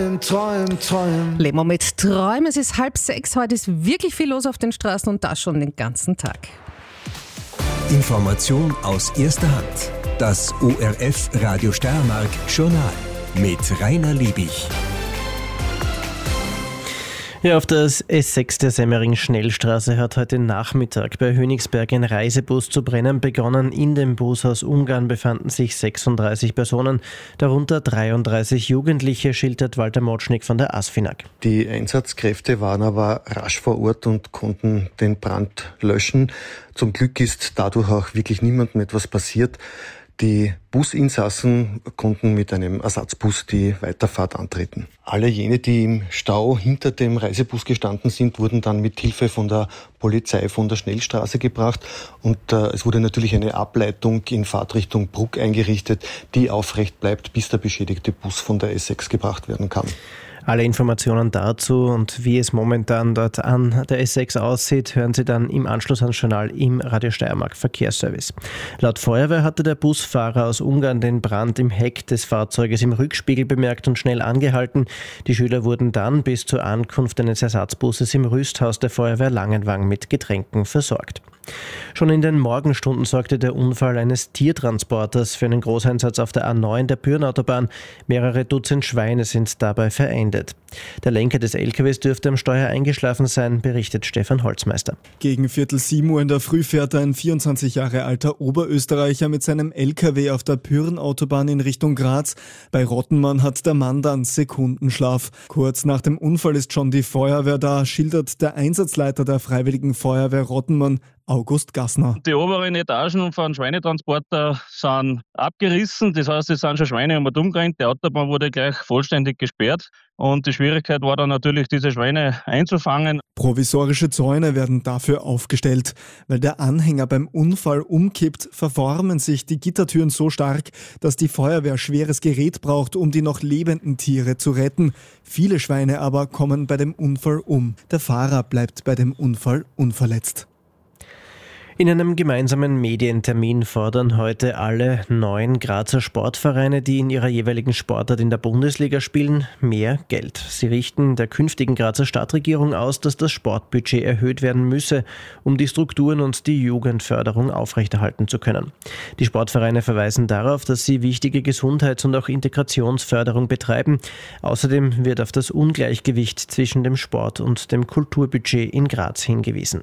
Leben wir mit Träumen. Es ist 5:30. Heute ist wirklich viel los auf den Straßen und das schon den ganzen Tag. Information aus erster Hand. Das ORF Radio Steiermark Journal mit Rainer Liebig. Ja, auf der S6 der Semmering-Schnellstraße hat heute Nachmittag bei Hönigsberg ein Reisebus zu brennen begonnen. In dem Bus aus Ungarn befanden sich 36 Personen, darunter 33 Jugendliche, schildert Walter Motschnig von der ASFINAG. Die Einsatzkräfte waren aber rasch vor Ort und konnten den Brand löschen. Zum Glück ist dadurch auch wirklich niemandem etwas passiert. Die Businsassen konnten mit einem Ersatzbus die Weiterfahrt antreten. Alle jene, die im Stau hinter dem Reisebus gestanden sind, wurden dann mit Hilfe von der Polizei von der Schnellstraße gebracht und es wurde natürlich eine Ableitung in Fahrtrichtung Bruck eingerichtet, die aufrecht bleibt, bis der beschädigte Bus von der S6 gebracht werden kann. Alle Informationen dazu und wie es momentan dort an der S6 aussieht, hören Sie dann im Anschluss ans Journal im Radio Steiermark Verkehrsservice. Laut Feuerwehr hatte der Busfahrer aus Ungarn den Brand im Heck des Fahrzeuges im Rückspiegel bemerkt und schnell angehalten. Die Schüler wurden dann bis zur Ankunft eines Ersatzbusses im Rüsthaus der Feuerwehr Langenwang mit Getränken versorgt. Schon in den Morgenstunden sorgte der Unfall eines Tiertransporters für einen Großeinsatz auf der A9 der Bürenautobahn. Mehrere Dutzend Schweine sind dabei verendet. Der Lenker des LKWs dürfte am Steuer eingeschlafen sein, berichtet Stefan Holzmeister. Gegen 6:45 in der Früh fährt ein 24 Jahre alter Oberösterreicher mit seinem LKW auf der Bürenautobahn in Richtung Graz. Bei Rottenmann hat der Mann dann Sekundenschlaf. Kurz nach dem Unfall ist schon die Feuerwehr da, schildert der Einsatzleiter der Freiwilligen Feuerwehr Rottenmann, August Gassner. Die oberen Etagen von Schweinetransporter sind abgerissen, das heißt, es sind schon Schweine umgerannt. Die Autobahn wurde gleich vollständig gesperrt und die Schwierigkeit war dann natürlich, diese Schweine einzufangen. Provisorische Zäune werden dafür aufgestellt. Weil der Anhänger beim Unfall umkippt, verformen sich die Gittertüren so stark, dass die Feuerwehr schweres Gerät braucht, um die noch lebenden Tiere zu retten. Viele Schweine aber kommen bei dem Unfall um. Der Fahrer bleibt bei dem Unfall unverletzt. In einem gemeinsamen Medientermin fordern heute alle 9 Grazer Sportvereine, die in ihrer jeweiligen Sportart in der Bundesliga spielen, mehr Geld. Sie richten der künftigen Grazer Stadtregierung aus, dass das Sportbudget erhöht werden müsse, um die Strukturen und die Jugendförderung aufrechterhalten zu können. Die Sportvereine verweisen darauf, dass sie wichtige Gesundheits- und auch Integrationsförderung betreiben. Außerdem wird auf das Ungleichgewicht zwischen dem Sport- und dem Kulturbudget in Graz hingewiesen.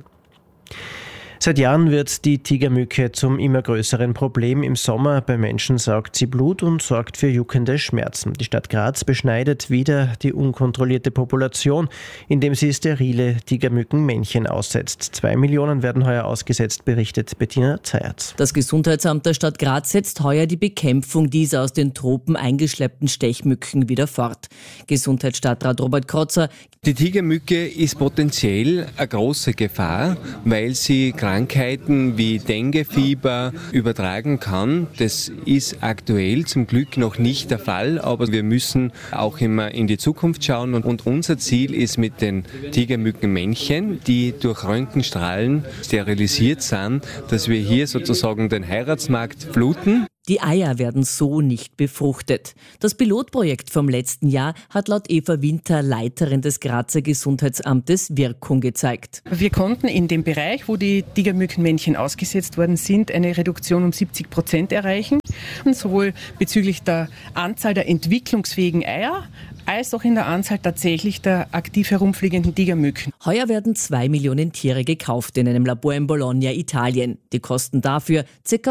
Seit Jahren wird die Tigermücke zum immer größeren Problem. Im Sommer bei Menschen saugt sie Blut und sorgt für juckende Schmerzen. Die Stadt Graz beschneidet wieder die unkontrollierte Population, indem sie sterile Tigermückenmännchen aussetzt. 2 Millionen werden heuer ausgesetzt, berichtet Bettina Zeyerz. Das Gesundheitsamt der Stadt Graz setzt heuer die Bekämpfung dieser aus den Tropen eingeschleppten Stechmücken wieder fort. Gesundheitsstadtrat Robert Krotzer: Die Tigermücke ist potenziell eine große Gefahr, weil sie Krankheiten wie Denguefieber übertragen kann. Das ist aktuell zum Glück noch nicht der Fall, aber wir müssen auch immer in die Zukunft schauen und unser Ziel ist mit den Tigermückenmännchen, die durch Röntgenstrahlen sterilisiert sind, dass wir hier sozusagen den Heiratsmarkt fluten. Die Eier werden so nicht befruchtet. Das Pilotprojekt vom letzten Jahr hat laut Eva Winter, Leiterin des Grazer Gesundheitsamtes, Wirkung gezeigt. Wir konnten in dem Bereich, wo die Tigermückenmännchen ausgesetzt worden sind, eine Reduktion um 70% erreichen. Und sowohl bezüglich der Anzahl der entwicklungsfähigen Eier als auch in der Anzahl tatsächlich der aktiv herumfliegenden Tigermücken. Heuer werden 2 Millionen Tiere gekauft in einem Labor in Bologna, Italien. Die kosten dafür ca.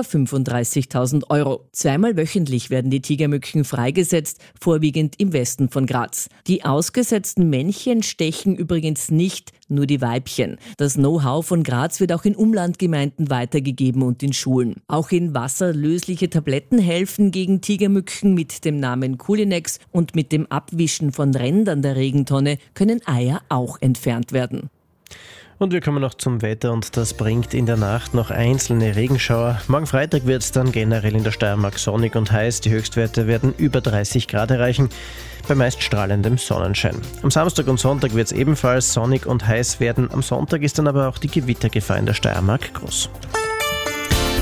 35.000 Euro. 2-mal wöchentlich werden die Tigermücken freigesetzt, vorwiegend im Westen von Graz. Die ausgesetzten Männchen stechen übrigens nicht, nur die Weibchen. Das Know-how von Graz wird auch in Umlandgemeinden weitergegeben und in Schulen. Auch in wasserlösliche Tabletten helfen gegen Tigermücken mit dem Namen Culinex und mit dem Abwischen von Rändern der Regentonne können Eier auch entfernt werden. Und wir kommen noch zum Wetter und das bringt in der Nacht noch einzelne Regenschauer. Morgen Freitag wird es dann generell in der Steiermark sonnig und heiß. Die Höchstwerte werden über 30 Grad erreichen, bei meist strahlendem Sonnenschein. Am Samstag und Sonntag wird es ebenfalls sonnig und heiß werden. Am Sonntag ist dann aber auch die Gewittergefahr in der Steiermark groß.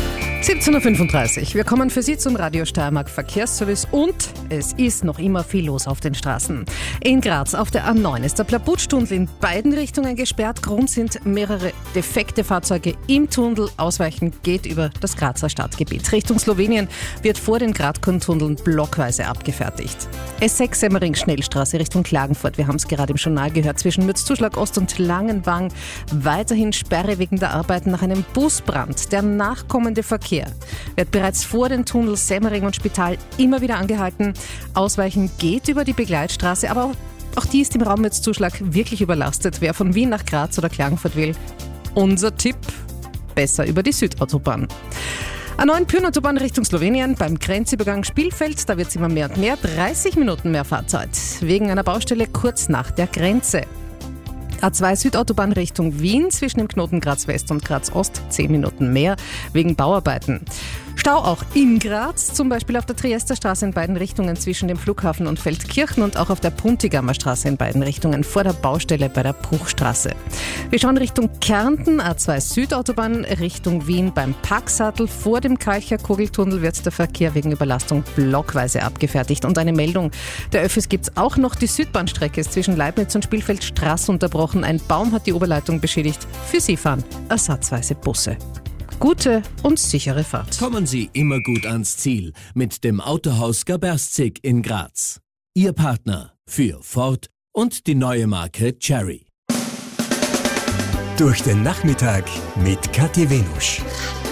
17.35 Uhr. Wir kommen für Sie zum Radio Steiermark Verkehrsservice und es ist noch immer viel los auf den Straßen. In Graz auf der A9 ist der Plabutsch-Tunnel in beiden Richtungen gesperrt. Grund sind mehrere defekte Fahrzeuge im Tunnel. Ausweichen geht über das Grazer Stadtgebiet. Richtung Slowenien wird vor den Gradkorn-Tunneln blockweise abgefertigt. S6 Semmering-Schnellstraße Richtung Klagenfurt. Wir haben es gerade im Journal gehört. Zwischen Mürzzuschlag Ost und Langenwang weiterhin Sperre wegen der Arbeiten nach einem Busbrand. Der nachkommende Verkehr wird bereits vor den Tunnels Semmering und Spital immer wieder angehalten. Ausweichen geht über die Begleitstraße, aber auch die ist im Raum Mürzzuschlag wirklich überlastet. Wer von Wien nach Graz oder Klagenfurt will, unser Tipp, besser über die Südautobahn. A9 Pyrnautobahn Richtung Slowenien beim Grenzübergang Spielfeld, da wird es immer mehr und mehr, 30 Minuten mehr Fahrzeit, wegen einer Baustelle kurz nach der Grenze. A2 Südautobahn Richtung Wien zwischen dem Knoten Graz West und Graz Ost 10 Minuten mehr wegen Bauarbeiten. Stau auch in Graz, zum Beispiel auf der Triesterstraße in beiden Richtungen zwischen dem Flughafen und Feldkirchen und auch auf der Puntigammer Straße in beiden Richtungen vor der Baustelle bei der Bruchstraße. Wir schauen Richtung Kärnten, A2 Südautobahn Richtung Wien beim Packsattel. Vor dem Kalcher Kugeltunnel wird der Verkehr wegen Überlastung blockweise abgefertigt. Und eine Meldung der Öffis gibt es auch noch. Die Südbahnstrecke ist zwischen Leibniz und Spielfeldstraße unterbrochen. Ein Baum hat die Oberleitung beschädigt. Für Sie fahren ersatzweise Busse. Gute und sichere Fahrt. Kommen Sie immer gut ans Ziel mit dem Autohaus Gaberstzig in Graz. Ihr Partner für Ford und die neue Marke Cherry. Durch den Nachmittag mit Kathi Venusch.